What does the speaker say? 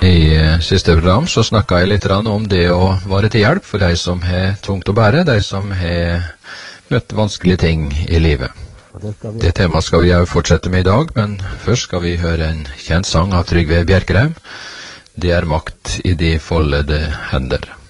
I siste program så snakket jeg litt om det å være til hjelp for de som har tungt å bære, de som har møtt vanskelige ting i livet. Det temaet skal vi jo fortsette med i dag, men først skal vi høre en kjent sang av Trygve Bjerkreim. Det er makt i de foldede hender.